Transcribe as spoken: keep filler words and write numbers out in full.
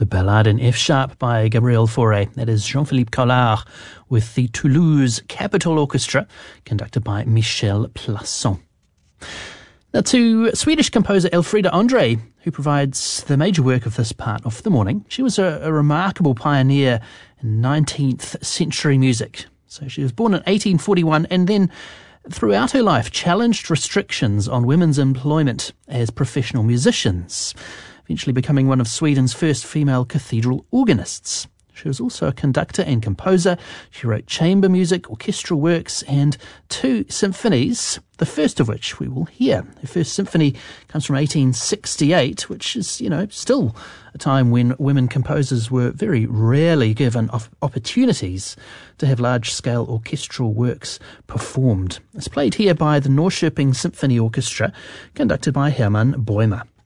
Ballade in F sharp by Gabriel Fauré. That is Jean-Philippe Collard with the Toulouse Capitol Orchestra, conducted by Michel Plasson. Now, to Swedish composer Elfrida Andre, who provides the major work of this part of the morning. She was a, a remarkable pioneer in nineteenth century music. So she was born in eighteen forty-one and then throughout her life challenged restrictions on women's employment as professional musicians, eventually becoming one of Sweden's first female cathedral organists. She was also a conductor and composer. She wrote chamber music, orchestral works, and two symphonies, the first of which we will hear. Her first symphony comes from eighteen sixty-eight, which is, you know, still a time when women composers were very rarely given opportunities to have large-scale orchestral works performed. It's played here by the Norrköping Symphony Orchestra, conducted by Hermann Bäumer.